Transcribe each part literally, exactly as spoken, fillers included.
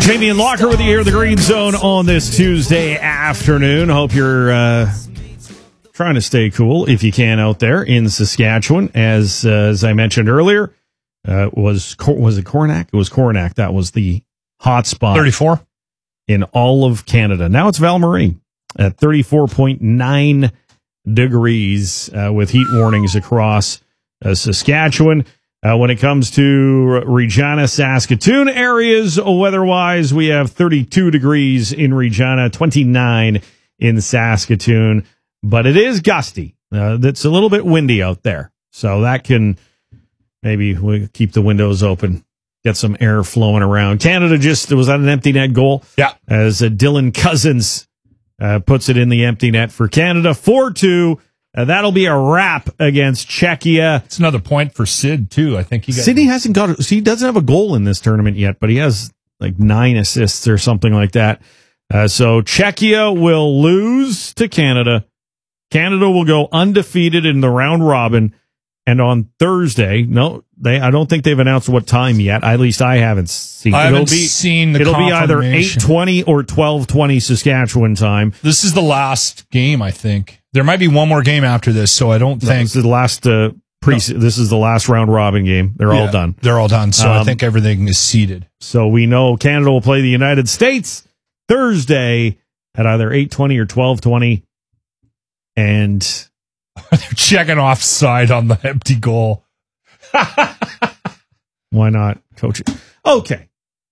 Jamie and Locker with you here in the Green Zone on this Tuesday afternoon. Hope you're uh, trying to stay cool if you can out there in Saskatchewan. As uh, as I mentioned earlier, uh, was was it Coronach? It was Coronach. That was the hot spot. thirty-four in all of Canada. Now it's Val-Marie at thirty-four point nine degrees uh, with heat warnings across uh, Saskatchewan. Uh, when it comes to Regina, Saskatoon areas, weather-wise, we have thirty-two degrees in Regina, twenty-nine in Saskatoon. But it is gusty. Uh, it's a little bit windy out there. So that can maybe we keep the windows open, get some air flowing around. Canada just, was that an empty net goal? Yeah. As uh, Dylan Cousins uh, puts it in the empty net for Canada, four two. Uh, that'll be a wrap against Czechia. It's another point for Sid, too. I think he got. Sydney hasn't got, he doesn't have a goal in this tournament yet, but he has like nine assists or something like that. Uh, so Czechia will lose to Canada. Canada will go undefeated in the round robin. And on Thursday, no, they, I don't think they've announced what time yet. At least I haven't seen. I it'll haven't be, seen the It'll be either eight twenty or twelve twenty Saskatchewan time. This is the last game, I think. There might be one more game after this, so I don't No, think. This is the last, uh, pre- no. This is the last round robin game. They're yeah, all done. They're all done. So um, I think everything is seeded. So we know Canada will play the United States Thursday at either eight twenty or twelve twenty. And they're checking offside on the empty goal. Why not, coach? Okay.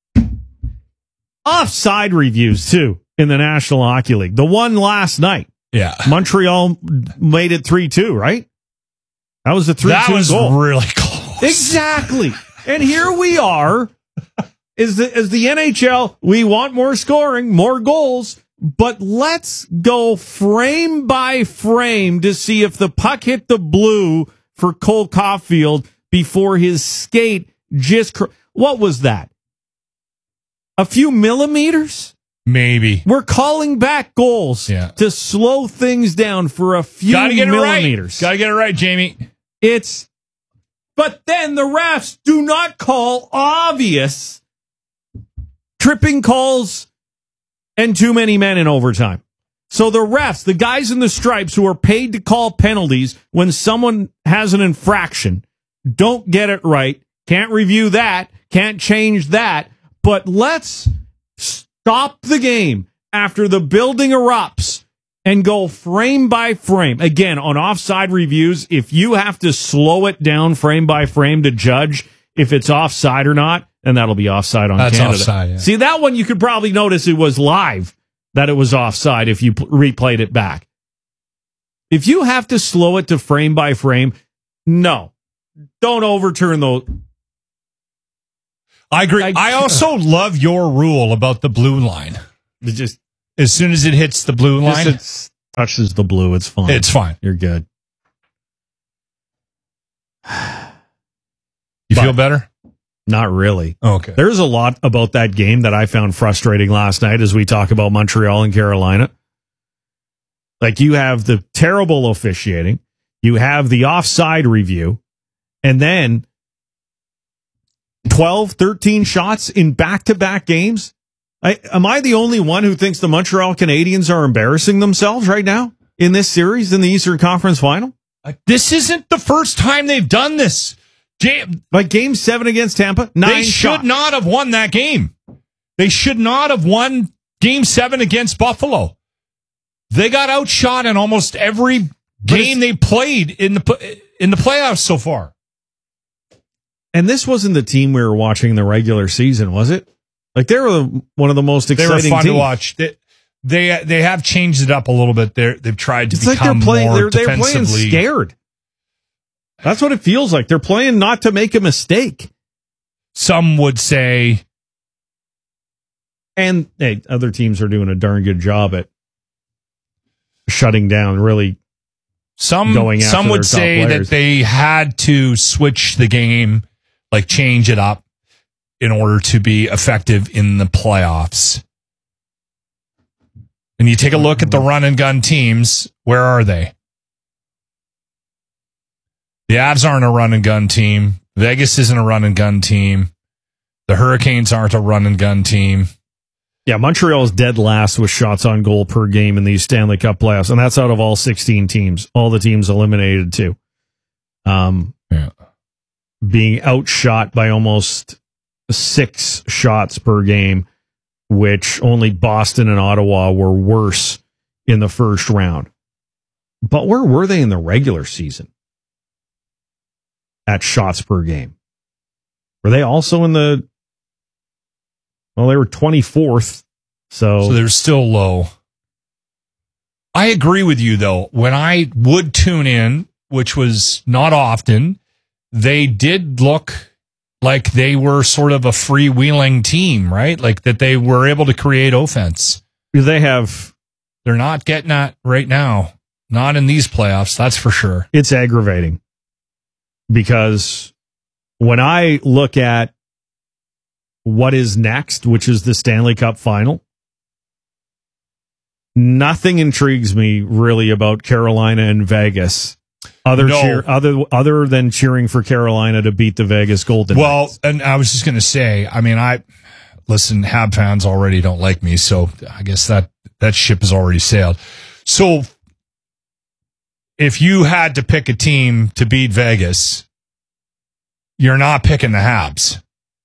Offside reviews, too, in the National Hockey League. The one last night. Yeah. Montreal made it three two, right? That was the three two goal. That was really close. Exactly. And here we are. Is the, as the N H L, we want more scoring, more goals, but let's go frame by frame to see if the puck hit the blue for Cole Caulfield before his skate just... Cr- what was that? A few millimeters? Maybe. We're calling back goals yeah. to slow things down for a few Gotta get millimeters. It right. Gotta get it right, Jamie. It's... But then the refs do not call obvious tripping calls and too many men in overtime. So the refs, the guys in the stripes who are paid to call penalties when someone has an infraction, don't get it right, can't review that, can't change that, but let's stop the game after the building erupts and go frame by frame. Again, on offside reviews, if you have to slow it down frame by frame to judge if it's offside or not, and that'll be offside on That's Canada. Offside, yeah. See, that one you could probably notice it was live, that it was offside if you p- replayed it back. If you have to slow it to frame by frame, no. Don't overturn those. I agree. I, I also love your rule about the blue line. It just as soon as it hits the blue line, it touches the blue, it's fine. It's fine. You're good. You but, feel better? Not really. Okay. There's a lot about that game that I found frustrating last night as we talk about Montreal and Carolina. Like, you have the terrible officiating, you have the offside review, and then twelve, thirteen shots in back-to-back games. I, am I the only one who thinks the Montreal Canadiens are embarrassing themselves right now in this series in the Eastern Conference Final? This isn't the first time they've done this. Jam- like game seven against Tampa, nine They should shots. not have won that game. They should not have won game seven against Buffalo. They got outshot in almost every game they played in the in the playoffs so far. And this wasn't the team we were watching in the regular season, was it? Like, they were one of the most exciting teams. They were fun teams. to watch. They, they they have changed it up a little bit. They're, they've tried to it's become like they're playing, more they're, they're defensively playing scared. That's what it feels like. They're playing not to make a mistake. Some would say. And hey, other teams are doing a darn good job at shutting down, really some, going after Some would their top say players. that they had to switch the game, like change it up, in order to be effective in the playoffs. And you take a look at the run and gun teams, where are they? The Avs aren't a run and gun team. Vegas isn't a run and gun team. The Hurricanes aren't a run and gun team. Yeah, Montreal's dead last with shots on goal per game in these Stanley Cup playoffs, and that's out of all sixteen teams, all the teams eliminated too. Um, yeah. Being outshot by almost six shots per game, which only Boston and Ottawa were worse in the first round. But where were they in the regular season at shots per game? Were they also in the... Well, they were twenty-fourth, so... So they're still low. I agree with you, though. When I would tune in, which was not often, they did look like they were sort of a freewheeling team, right? Like that they were able to create offense. They have... They're not getting that right now. Not in these playoffs, that's for sure. It's aggravating because when I look at what is next, which is the Stanley Cup final, nothing intrigues me really about Carolina and Vegas other No. cheer, other other than cheering for Carolina to beat the Vegas Golden Well, Knights. and I was just going to say, I mean, I listen, Hab fans already don't like me, so I guess that that ship has already sailed. So if you had to pick a team to beat Vegas, you're not picking the Habs.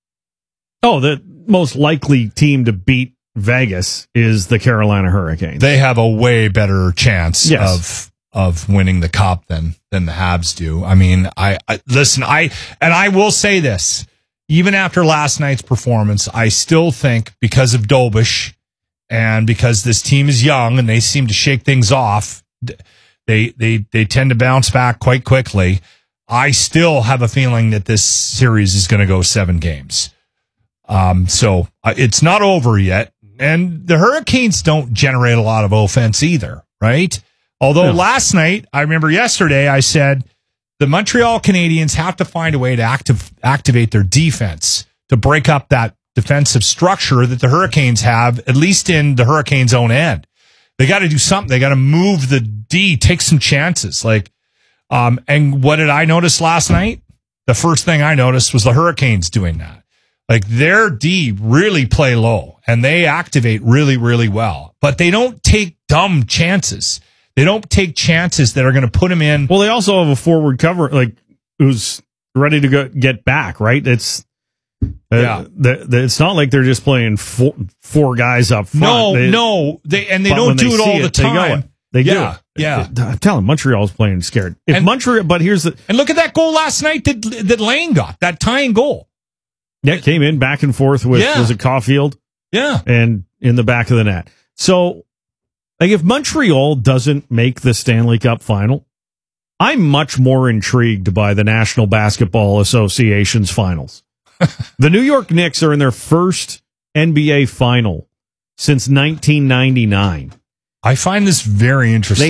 Oh, the most likely team to beat Vegas is the Carolina Hurricanes. They have a way better chance Yes. of of winning the cup than than the Habs do. I mean, I, I listen, I and I will say this, even after last night's performance, I still think because of Dobish and because this team is young and they seem to shake things off, they they they tend to bounce back quite quickly. I still have a feeling that this series is going to go seven games. Um, so uh, it's not over yet. And the Hurricanes don't generate a lot of offense either, right? Although No. last night, I remember yesterday, I said the Montreal Canadiens have to find a way to active, activate their defense to break up that defensive structure that the Hurricanes have, at least in the Hurricanes' own end. They got to do something. They got to move the D, take some chances. Like, um, and what did I notice last night? The first thing I noticed was the Hurricanes doing that. Like their D really play low and they activate really, really well, but they don't take dumb chances. They don't take chances that are going to put them in. Well, they also have a forward cover, like who's ready to go get back, right? It's uh, Yeah. the, the, it's not like they're just playing four, four guys up front. No, They- no, they and they but don't when do they it see all the it, they go time. it. They yeah, do. yeah. It- I'm telling you, Montreal's playing scared. If And- Montreal, but here's the And look at that goal last night that that Lane got, that tying goal. yeah, it came in back and forth with Yeah. was it Caulfield Yeah, and in the back of the net. So, like, if Montreal doesn't make the Stanley Cup final, I'm much more intrigued by the National Basketball Association's finals. The New York Knicks are in their first N B A final since nineteen ninety-nine. I find this very interesting.